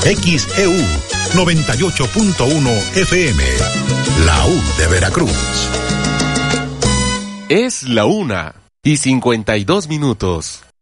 XEU 98.1 FM, la U de Veracruz. Es la 1:52.